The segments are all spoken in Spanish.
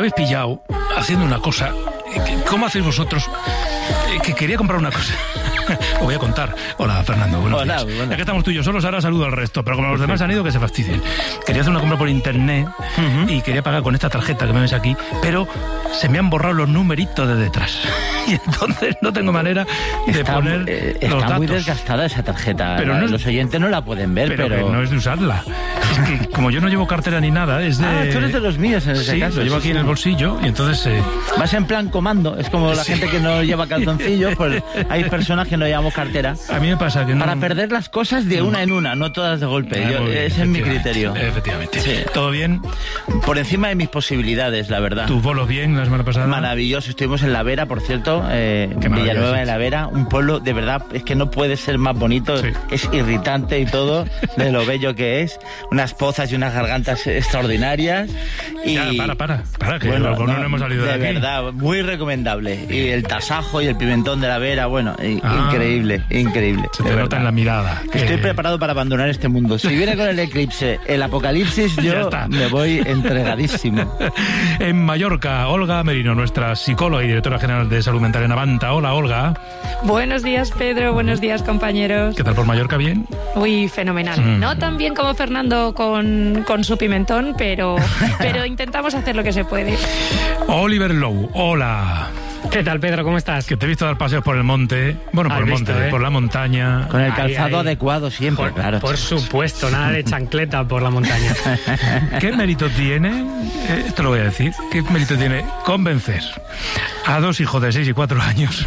habéis pillado haciendo una cosa. ¿Cómo hacéis vosotros? Que quería comprar una cosa. Os voy a contar. Hola, Fernando. Buenos días. Ya que estamos tú y yo solos, ahora saludo al resto. Pero como los demás han ido, que se fastidien. Quería hacer una compra por internet y quería pagar con esta tarjeta que me ves aquí, pero se me han borrado los numeritos de detrás. Y entonces no tengo manera de poner los datos. Está muy desgastada esa tarjeta. Pero los oyentes no la pueden ver, pero... que no es de usarla. Es que como yo no llevo cartera ni nada, es de... Ah, tú eres de los míos en ese caso. Lo llevo aquí en el bolsillo y entonces... Vas en plan comando. Es como la gente que no lleva calzoncillos, pues hay personas que no llevamos cartera. A mí me pasa que no... Para perder las cosas de una en una, no todas de golpe. Ese es mi criterio. Efectivamente. Sí. ¿Todo bien? Por encima de mis posibilidades, la verdad. ¿Tus bolos bien la semana pasada? Maravilloso. Estuvimos en La Vera, por cierto, Villanueva de la Vera, un pueblo, de verdad, es que no puede ser más bonito. Sí. Es irritante y todo, de lo bello que es. Unas pozas y unas gargantas extraordinarias. Y ya, para, que bueno, no hemos salido de aquí. De verdad, muy recomendable. Y el tasajo y el pimentón de La Vera, bueno, increíble. Se te nota en la mirada. Estoy preparado para abandonar este mundo. Si viene con el eclipse, el apocalipsis, yo me voy entregadísimo. En Mallorca, Olga Merino, nuestra psicóloga y directora general de Salud Mental en Avanta. Hola, Olga. Buenos días, Pedro. Buenos días, compañeros. ¿Qué tal por Mallorca? ¿Bien? Uy, fenomenal. No tan bien como Fernando con su pimentón, pero intentamos hacer lo que se puede. Oliver Lowe, hola. ¿Qué tal, Pedro? ¿Cómo estás? Que te he visto dar paseos por el monte. Bueno, por el monte, por la montaña. Con el calzado adecuado siempre, claro. Por supuesto, nada de chancleta por la montaña. ¿Qué mérito tiene, esto lo voy a decir, qué mérito tiene convencer a dos hijos de 6 y 4 años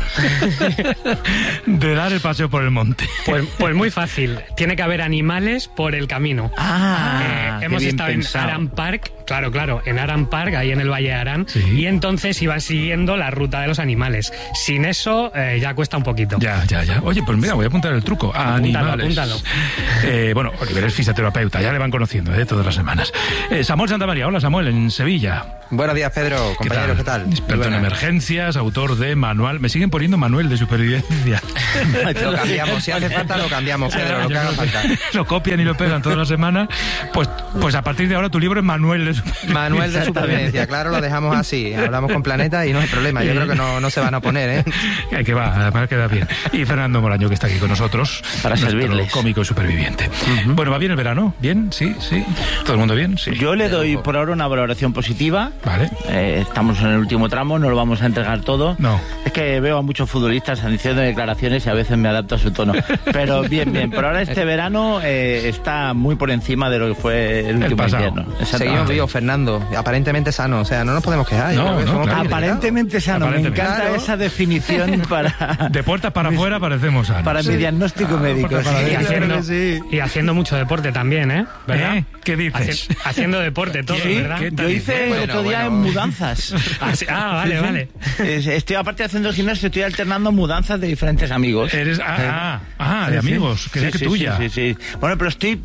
de dar el paseo por el monte? Pues muy fácil. Tiene que haber animales por el camino. Hemos estado pensado. En Aran Park, claro, en Aran Park, ahí en el Valle de Arán, sí. Y entonces iban siguiendo la ruta de los animales. Sin eso ya cuesta un poquito. Ya. Oye, pues mira, voy a apuntar el truco. Apúntalo. Bueno, Oliver es fisioterapeuta, ya le van conociendo todas las semanas. Samuel Santamaría, hola Samuel, en Sevilla. Buenos días, Pedro, compañeros, ¿qué tal? Experto en emergencias, autor de manual. Me siguen poniendo manual de supervivencia. Lo cambiamos, si hace falta lo cambiamos, Pedro, lo que haga falta. Lo copian y lo pegan toda la semana. Pues a partir de ahora tu libro es manual de supervivencia. Manual de supervivencia, claro, lo dejamos así. Hablamos con Planeta y no hay problema. Yo creo que no se van a oponer, Que va, además queda bien. Y Fernando Moraño, que está aquí con nosotros. Para servirles. Cómico y superviviente. Bueno, ¿va bien el verano? ¿Bien? ¿Sí? ¿Todo el mundo bien? Sí. Yo le doy por ahora una valoración positiva. Vale. Estamos en el último tramo, no lo vamos a entregar todo. No. Es que veo a muchos futbolistas haciendo declaraciones y a veces me adapto a su tono. Pero bien. Por ahora este verano está muy por encima de lo que fue el último invierno. Seguimos vivos, Fernando. Aparentemente sano. O sea, no nos podemos quejar. Aparentemente sano. Me encanta esa definición para... De puertas para afuera parecemos sanos. Para mi diagnóstico médico. Y haciendo mucho deporte también, ¿verdad? ¿Qué dices? Haciendo deporte todo, ¿verdad? Yo hice el otro día en mudanzas. Vale. Estoy, aparte de haciendo el gimnasio, estoy alternando mudanzas de diferentes amigos. Eres de amigos, creía que tuya. Sí. Bueno, pero estoy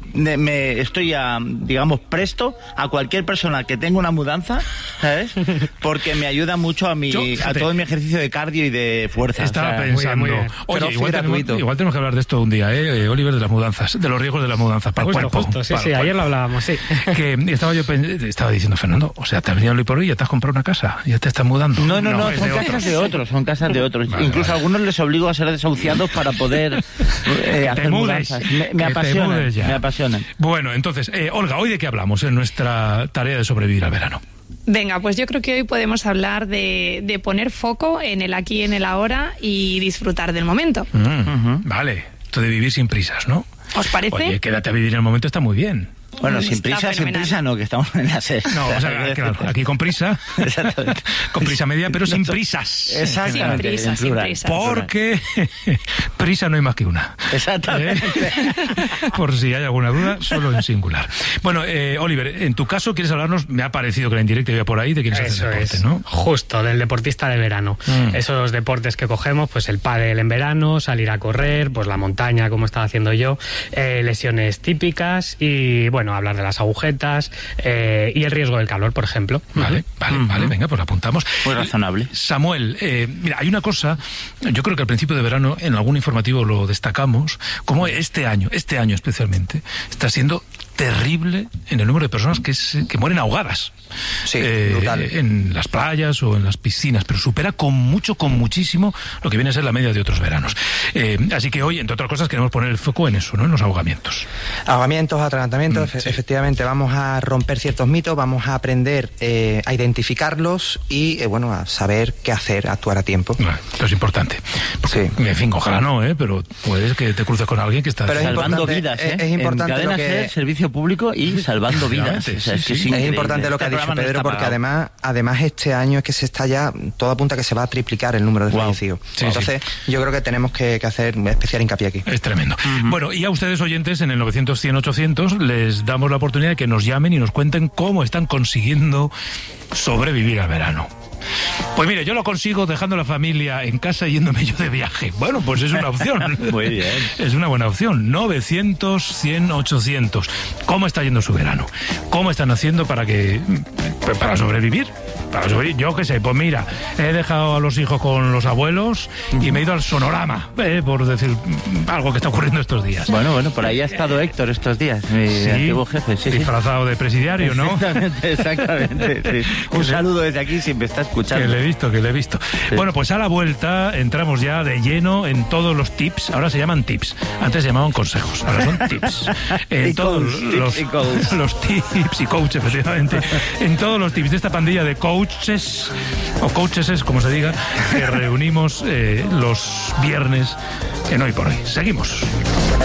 digamos, presto a cualquier persona que tenga una mudanza, ¿sabes? Porque me ayuda mucho a todo mi ejercicio de cardio y de fuerza. Estaba pensando. Muy bien. Oye, igual tenemos que hablar de esto un día, Oliver, de las mudanzas, de los riesgos de las mudanzas para el cuerpo. Justo, ayer lo hablábamos, sí. Que estaba diciendo, Fernando, o sea, te has venido hoy por hoy, ya te has comprado una casa, ya te estás mudando. No, son casas de otros. Vale, Incluso a algunos les obligo a ser desahuciados para poder hacer mudanzas. Me apasionan. Bueno, entonces, Olga, ¿hoy de qué hablamos en nuestra tarea de sobrevivir al verano? Venga, pues yo creo que hoy podemos hablar de poner foco en el aquí y en el ahora y disfrutar del momento. Vale, esto de vivir sin prisas, ¿no? ¿Os parece? Oye, quédate a vivir en el momento está muy bien. Bueno, sin prisa no, que estamos en la serie. No, o sea, claro, aquí con prisa. Exactamente. Con prisa media, pero sin prisas. Exactamente. Sin prisas. Porque prisa no hay más que una. Exactamente. Por si hay alguna duda, solo en singular. Bueno, Oliver, en tu caso, ¿quieres hablarnos? Me ha parecido que la indirecta iba por ahí de quienes hacen deporte, ¿no? Justo, del deportista de verano. Esos deportes que cogemos, pues el pádel en verano, salir a correr, pues la montaña, como estaba haciendo yo, lesiones típicas y, bueno, hablar de las agujetas y el riesgo del calor, por ejemplo. Vale, venga, pues apuntamos. Muy razonable. Samuel, mira, hay una cosa, yo creo que al principio de verano, en algún informativo lo destacamos, como este año especialmente, está siendo terrible en el número de personas que mueren ahogadas. Sí, brutal. En las playas o en las piscinas, pero supera con muchísimo lo que viene a ser la media de otros veranos. Así que hoy, entre otras cosas, queremos poner el foco en eso, ¿no? En los ahogamientos. Ahogamientos, atragantamientos, sí. Efectivamente, vamos a romper ciertos mitos, vamos a aprender a identificarlos y, a saber qué hacer, actuar a tiempo. Esto es importante. Porque, sí. En fin, ojalá no, pero puedes que te cruces con alguien que está salvando vidas, Es importante en cadena servicio público y salvando vidas. O sea, es importante lo que ha dicho Pedro, porque además este año es que se está ya, todo apunta que se va a triplicar el número de fallecidos. Sí, entonces, yo creo que tenemos que hacer especial hincapié aquí. Es tremendo. Bueno, y a ustedes oyentes en el 900-100-800 les damos la oportunidad de que nos llamen y nos cuenten cómo están consiguiendo sobrevivir al verano. Pues mire, yo lo consigo dejando la familia en casa y yéndome yo de viaje. Bueno, pues es una opción. Muy bien. Es una buena opción. 900-100-800. ¿Cómo está yendo su verano? ¿Cómo están haciendo para sobrevivir? Yo qué sé, pues mira, he dejado a los hijos con los abuelos y me he ido al Sonorama, por decir algo que está ocurriendo estos días. Bueno, por ahí ha estado Héctor estos días, mi antiguo jefe. Sí, disfrazado de presidiario, ¿no? Exactamente. Sí. Un saludo desde aquí si me está escuchando. Que le he visto. Sí. Bueno, pues a la vuelta entramos ya de lleno en todos los tips. Ahora se llaman tips. Antes se llamaban consejos. Ahora son tips. En todos los tips y coaches, efectivamente. En todos los tips de esta pandilla de coaches, o coaches, como se diga, que reunimos los viernes en Hoy por Hoy. Seguimos.